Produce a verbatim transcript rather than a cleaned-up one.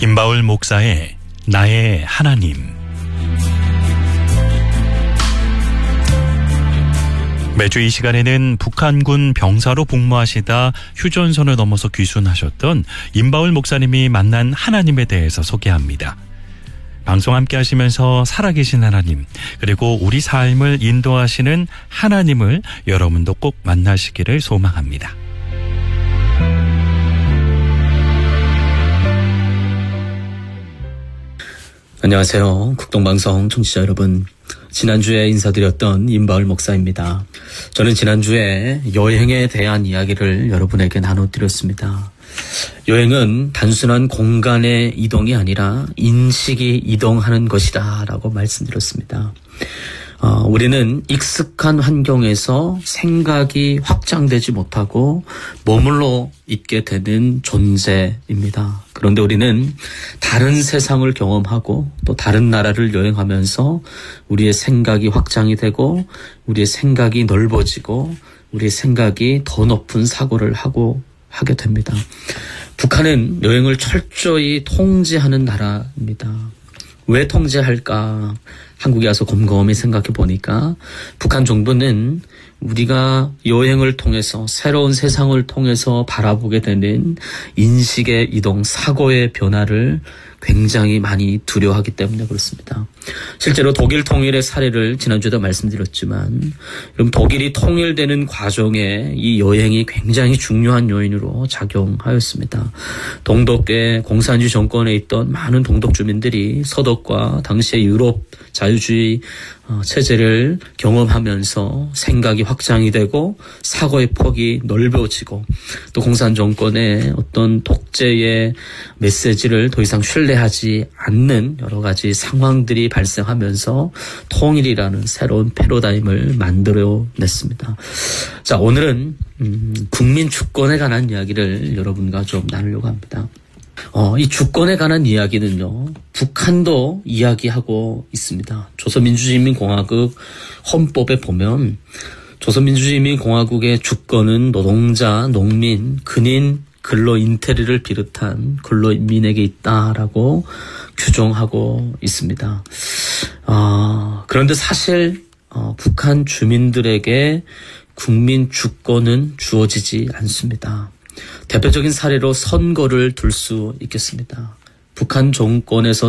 임바울 목사의 나의 하나님. 매주 이 시간에는 북한군 병사로 복무하시다 휴전선을 넘어서 귀순하셨던 임바울 목사님이 만난 하나님에 대해서 소개합니다. 방송 함께 하시면서 살아계신 하나님, 그리고 우리 삶을 인도하시는 하나님을 여러분도 꼭 만나시기를 소망합니다. 안녕하세요. 국동방송 청취자 여러분. 지난주에 인사드렸던 임바울 목사입니다. 저는 지난주에 여행에 대한 이야기를 여러분에게 나눠드렸습니다. 여행은 단순한 공간의 이동이 아니라 인식이 이동하는 것이다 라고 말씀드렸습니다. 어, 우리는 익숙한 환경에서 생각이 확장되지 못하고 머물러 있게 되는 존재입니다. 그런데 우리는 다른 세상을 경험하고 또 다른 나라를 여행하면서 우리의 생각이 확장이 되고 우리의 생각이 넓어지고 우리의 생각이 더 높은 사고를 하고 하게 됩니다. 북한은 여행을 철저히 통제하는 나라입니다. 왜 통제할까? 한국에 와서 곰곰이 생각해 보니까 북한 정부는 우리가 여행을 통해서 새로운 세상을 통해서 바라보게 되는 인식의 이동, 사고의 변화를 굉장히 많이 두려워하기 때문에 그렇습니다. 실제로 독일 통일의 사례를 지난주에도 말씀드렸지만 그럼 독일이 통일되는 과정에 이 여행이 굉장히 중요한 요인으로 작용하였습니다. 동독의 공산주의 정권에 있던 많은 동독 주민들이 서독과 당시의 유럽 자유주의 체제를 경험하면서 생각이 확장이 되고 사고의 폭이 넓어지고 또 공산 정권의 어떤 독재의 메시지를 더 이상 신뢰하지 않는 여러 가지 상황들이 발생하면서 통일이라는 새로운 패러다임을 만들어냈습니다. 자, 오늘은 음, 국민 주권에 관한 이야기를 여러분과 좀 나누려고 합니다. 어, 이 주권에 관한 이야기는요, 북한도 이야기하고 있습니다. 조선민주주의인민공화국 헌법에 보면 조선민주주의인민공화국의 주권은 노동자, 농민, 근인, 근로인테리를 비롯한 근로인민에게 있다라고 규정하고 있습니다. 어, 그런데 사실 어, 북한 주민들에게 국민 주권은 주어지지 않습니다. 대표적인 사례로 선거를 들 수 있겠습니다. 북한 정권에서